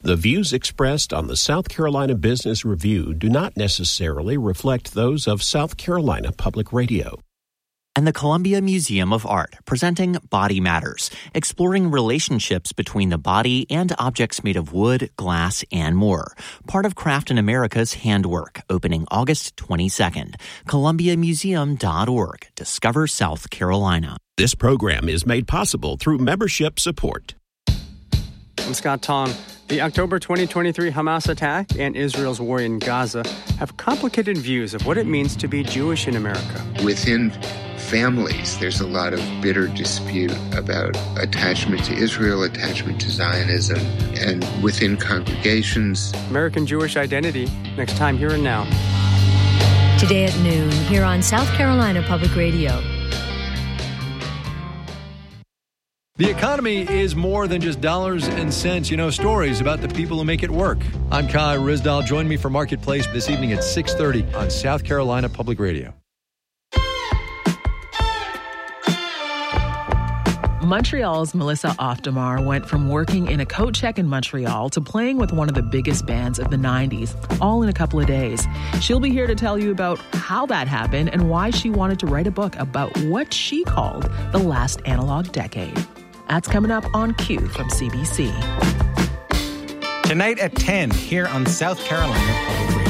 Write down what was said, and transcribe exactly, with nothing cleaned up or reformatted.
The views expressed on the South Carolina Business Review do not necessarily reflect those of South Carolina Public Radio. And the Columbia Museum of Art, presenting Body Matters, exploring relationships between the body and objects made of wood, glass, and more. Part of Craft in America's Handwork, opening August twenty-second. Columbia Museum dot org. Discover South Carolina. This program is made possible through membership support. I'm Scott Tong. The October twenty twenty-three Hamas attack and Israel's war in Gaza have complicated views of what it means to be Jewish in America. Within families, there's a lot of bitter dispute about attachment to Israel, attachment to Zionism, and within congregations. American Jewish Identity, next time Here and Now. Today at noon, here on South Carolina Public Radio. The economy is more than just dollars and cents. You know, stories about the people who make it work. I'm Kai Rizdal. Join me for Marketplace this evening at six thirty on South Carolina Public Radio. Montreal's Melissa Oftamar went from working in a coat check in Montreal to playing with one of the biggest bands of the nineties, all in a couple of days. She'll be here to tell you about how that happened and why she wanted to write a book about what she called the last analog decade. That's coming up on Q from C B C. Tonight at ten here on South Carolina Public Radio.